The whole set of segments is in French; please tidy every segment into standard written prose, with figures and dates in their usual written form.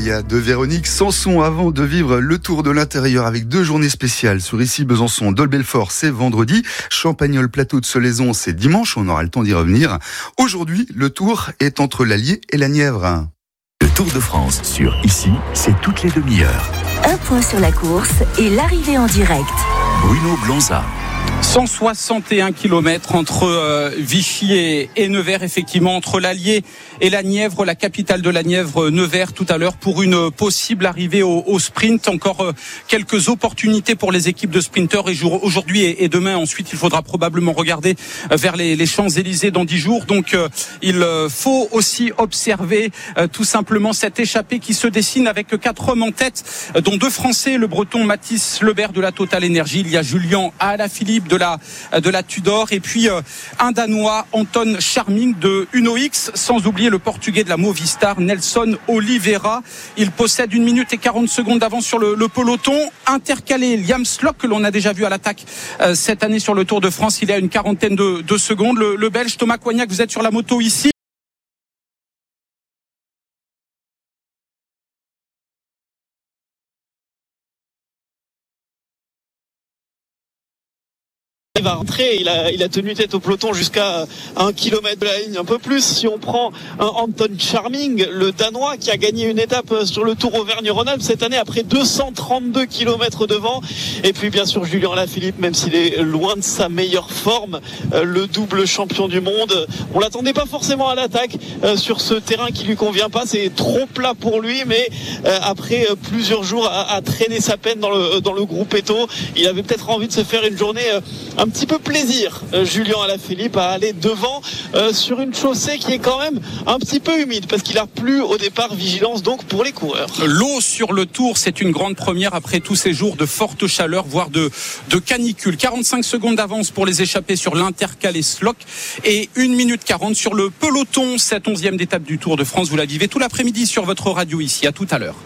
Maya de Véronique Sanson avant de vivre le tour de l'intérieur avec 2 journées spéciales sur ici Besançon, Dol-Belfort, c'est vendredi, Champagnole, Plateau de Solaison, c'est dimanche, on aura le temps d'y revenir. Aujourd'hui, le tour est entre l'Allier et la Nièvre. Le Tour de France sur ici, c'est toutes les demi-heures. Un point sur la course et l'arrivée en direct. Bruno Blanza. 161 km entre Vichy et Nevers, effectivement, entre l'Allier et la Nièvre, la capitale de la Nièvre, Nevers, tout à l'heure, pour une possible arrivée au sprint. Encore quelques opportunités pour les équipes de sprinteurs aujourd'hui et demain. Ensuite, il faudra probablement regarder vers les Champs-Élysées dans 10 jours. Donc, il faut aussi observer tout simplement cette échappée qui se dessine avec 4 hommes en tête, dont 2 Français, le Breton Mathis Lebert de la Total Energy. Il y a Julien Alaphilippe de la Tudor et puis un Danois, Anton Charming de Uno X, sans oublier le Portugais de la Movistar, Nelson Oliveira. Il possède 1 minute et 40 secondes d'avance sur le peloton. Intercalé, Liam Slock, que l'on a déjà vu à l'attaque cette année sur le Tour de France, il est à une quarantaine de secondes. Le Belge Thomas Coignac, vous êtes sur la moto ici. Il va rentrer, il a tenu tête au peloton jusqu'à 1 kilomètre de la ligne, un peu plus. Si on prend un Anton Charming, le Danois, qui a gagné une étape sur le Tour Auvergne-Rhône-Alpes cette année après 232 kilomètres devant. Et puis bien sûr Julien Alaphilippe, même s'il est loin de sa meilleure forme, le double champion du monde. On l'attendait pas forcément à l'attaque sur ce terrain qui lui convient pas. C'est trop plat pour lui, mais après plusieurs jours à traîner sa peine dans le Gruppetto, il avait peut-être envie de se faire une journée un petit peu plaisir, Julien Alaphilippe, à aller devant sur une chaussée qui est quand même un petit peu humide parce qu'il a plu au départ. Vigilance donc pour les coureurs. L'eau sur le Tour, c'est une grande première après tous ces jours de forte chaleur, voire de canicule. 45 secondes d'avance pour les échappés sur l'Intercalé Slock et 1 minute 40 sur le peloton. Cette 11e d'étape du Tour de France, vous la vivez tout l'après-midi sur votre radio ici. À tout à l'heure.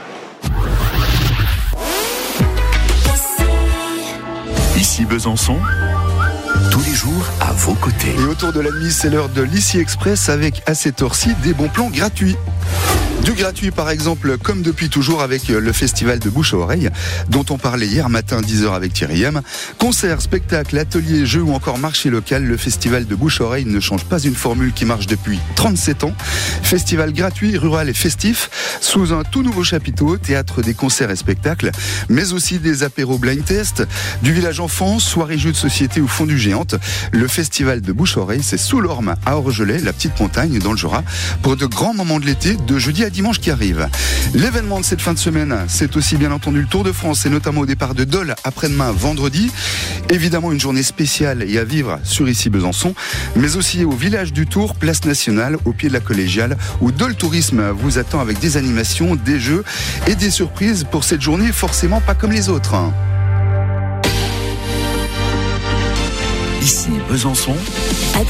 Ici Besançon, tous les jours à vos côtés. Et autour de la demi, c'est l'heure de l'Ici Express avec à cette heure-ci des bons plans gratuits. Du gratuit par exemple, comme depuis toujours avec le festival de bouche à oreille dont on parlait hier matin 10h avec Thierry M. Concerts, spectacles, ateliers, jeux ou encore marché local, le festival de bouche à oreille ne change pas une formule qui marche depuis 37 ans. Festival gratuit, rural et festif, sous un tout nouveau chapiteau, théâtre des concerts et spectacles, mais aussi des apéros blind test, du village enfance, soirée jeux de société ou fondue géante. Le festival de bouche à oreille, c'est sous l'Orme à Orgelet, la petite montagne dans le Jura, pour de grands moments de l'été, de jeudi à dimanche qui arrive. L'événement de cette fin de semaine, c'est aussi bien entendu le Tour de France et notamment au départ de Dole après-demain vendredi. Évidemment une journée spéciale et à vivre sur ici Besançon, mais aussi au village du Tour, place nationale, au pied de la collégiale, où Dole Tourisme vous attend avec des animations, des jeux et des surprises pour cette journée forcément pas comme les autres. Ici Besançon.